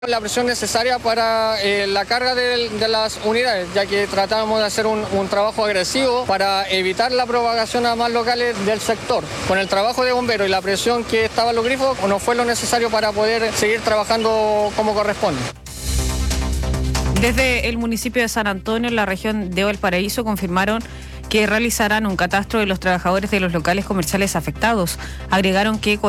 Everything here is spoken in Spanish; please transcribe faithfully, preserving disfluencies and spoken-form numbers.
La presión necesaria para eh, la carga de, de las unidades, ya que tratábamos de hacer un, un trabajo agresivo para evitar la propagación a más locales del sector. Con el trabajo de bomberos y la presión que estaba en los grifos, no fue lo necesario para poder seguir trabajando como corresponde. Desde el municipio de San Antonio, en la región de Valparaíso, confirmaron que realizarán un catastro de los trabajadores de los locales comerciales afectados. Agregaron que con